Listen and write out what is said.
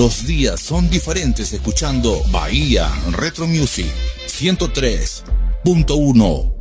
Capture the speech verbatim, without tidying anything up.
Los días son diferentes escuchando Bahía Retro Music ciento tres punto uno.